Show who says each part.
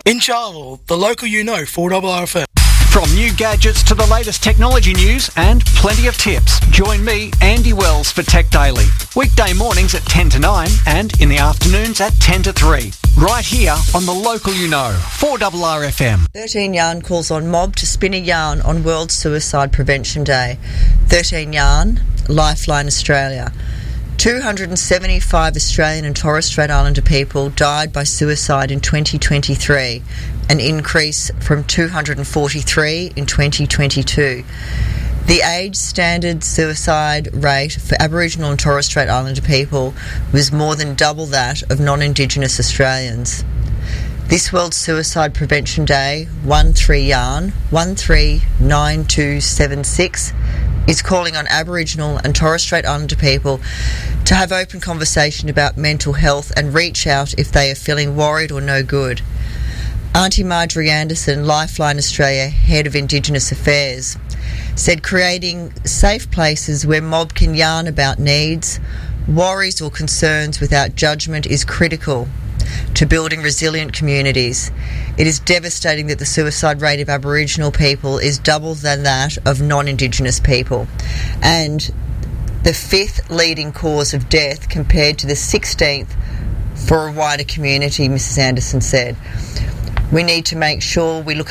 Speaker 1: In Charleville, the local 4RRFM.
Speaker 2: From new gadgets to the latest technology news and plenty of tips, join me, Andy Wells, for Tech Daily. Weekday mornings at 10 to 9 and in the afternoons at 10 to 3. Right here on the local 4RRFM.
Speaker 3: 13 Yarn calls on mob to spin a yarn on World Suicide Prevention Day. 13 Yarn, Lifeline Australia. 275 Australian and Torres Strait Islander people died by suicide in 2023, an increase from 243 in 2022. The age standard suicide rate for Aboriginal and Torres Strait Islander people was more than double that of non-Indigenous Australians. This World Suicide Prevention Day, 13 Yarn, 139276, is calling on Aboriginal and Torres Strait Islander people to have open conversation about mental health and reach out if they are feeling worried or no good. Auntie Marjorie Anderson, Lifeline Australia Head of Indigenous Affairs, said creating safe places where mob can yarn about needs, worries or concerns without judgment is critical to building resilient communities. It is devastating that the suicide rate of Aboriginal people is double than that of non-Indigenous people, and the 5th leading cause of death compared to the 16th for a wider community, Mrs. Anderson said. We need to make sure we look